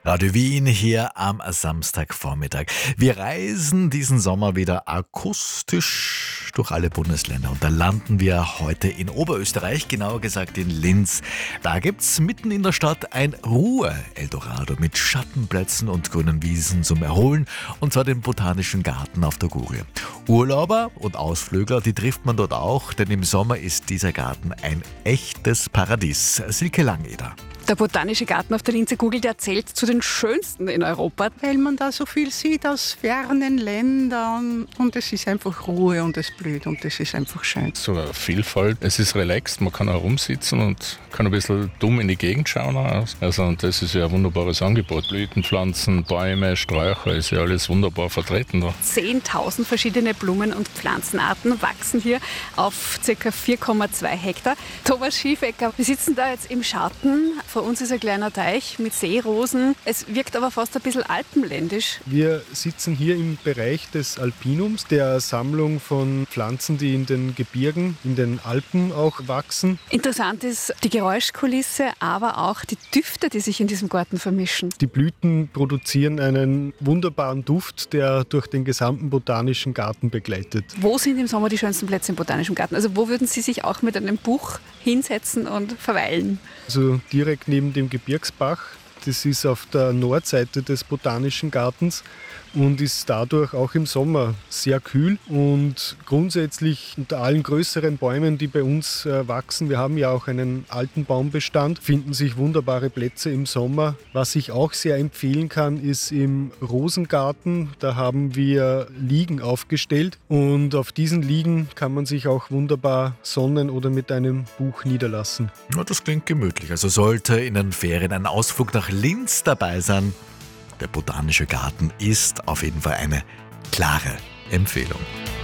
Radio Wien hier am Samstagvormittag. Wir reisen diesen Sommer wieder akustisch durch alle Bundesländer und da landen wir heute in Oberösterreich, genauer gesagt in Linz. Da gibt's mitten in der Stadt ein Ruhe-Eldorado mit Schattenplätzen und grünen Wiesen zum Erholen, und zwar den Botanischen Garten auf der Gurie. Urlauber und Ausflügler, die trifft man dort auch, denn im Sommer ist dieser Garten ein echtes Paradies. Silke Langeder. Der Botanische Garten auf der Linzer Kugel, der zählt zu den schönsten in Europa. Weil man da so viel sieht aus fernen Ländern und es ist einfach Ruhe und es blüht und es ist einfach schön. So eine Vielfalt, es ist relaxed, man kann auch rumsitzen und kann ein bisschen dumm in die Gegend schauen. Und das ist ja ein wunderbares Angebot. Blütenpflanzen, Bäume, Sträucher, ist ja alles wunderbar vertreten da. 10.000 verschiedene Blumen- und Pflanzenarten wachsen hier auf ca. 4,2 Hektar. Thomas Schiefecker, wir sitzen da jetzt im Schatten. Vor uns ist ein kleiner Teich mit Seerosen. Es wirkt aber fast ein bisschen alpenländisch. Wir sitzen hier im Bereich des Alpinums, der Sammlung von Pflanzen, die in den Gebirgen, in den Alpen auch wachsen. Interessant ist die Geräuschkulisse, aber auch die Düfte, die sich in diesem Garten vermischen. Die Blüten produzieren einen wunderbaren Duft, der durch den gesamten Botanischen Garten begleitet. Wo sind im Sommer die schönsten Plätze im Botanischen Garten? Also wo würden Sie sich auch mit einem Buch hinsetzen und verweilen? Also direkt neben dem Gebirgsbach. Das ist auf der Nordseite des Botanischen Gartens und ist dadurch auch im Sommer sehr kühl. Und grundsätzlich unter allen größeren Bäumen, die bei uns wachsen, wir haben ja auch einen alten Baumbestand, finden sich wunderbare Plätze im Sommer. Was ich auch sehr empfehlen kann, ist im Rosengarten. Da haben wir Liegen aufgestellt und auf diesen Liegen kann man sich auch wunderbar sonnen oder mit einem Buch niederlassen. Ja, das klingt gemütlich. Also sollte in den Ferien ein Ausflug nach Linz dabei sein, der Botanische Garten ist auf jeden Fall eine klare Empfehlung.